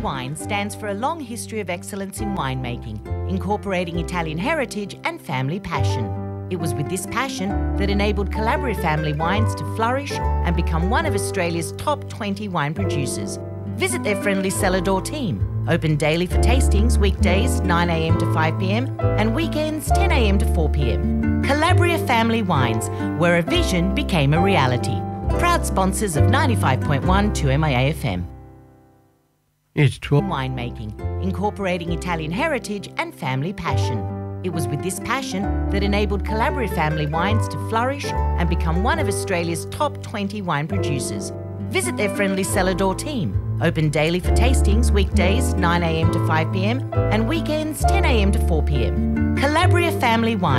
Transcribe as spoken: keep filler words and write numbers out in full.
Wine stands for a long history of excellence in winemaking, incorporating Italian heritage and family passion. It was with this passion that enabled Calabria Family Wines to flourish and become one of Australia's top twenty wine producers. Visit their friendly cellar door team, open daily for tastings, weekdays nine a m to five p m and weekends ten a m to four p m. Calabria Family Wines, where a vision became a reality. Proud sponsors of ninety-five point one two M I A F M. It's twelve. Winemaking, incorporating Italian heritage and family passion. It was with this passion that enabled Calabria Family Wines to flourish and become one of Australia's top twenty wine producers. Visit their friendly cellar door team, open daily for tastings, weekdays nine a m to five p m and weekends ten a m to four p m. Calabria Family Wines.